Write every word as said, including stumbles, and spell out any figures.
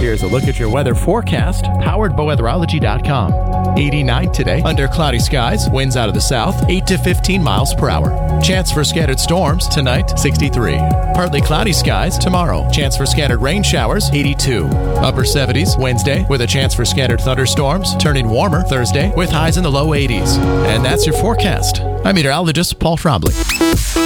Here's a look at your weather forecast, powered by weatherology dot com. eighty-nine today, under cloudy skies, winds out of the south, eight to fifteen miles per hour. Chance for scattered storms tonight, sixty-three. Partly cloudy skies tomorrow. Chance for scattered rain showers, eighty-two. Upper seventies Wednesday, with a chance for scattered thunderstorms, turning warmer Thursday with highs in the low eighties. And that's your forecast. I'm meteorologist Paul Trombley.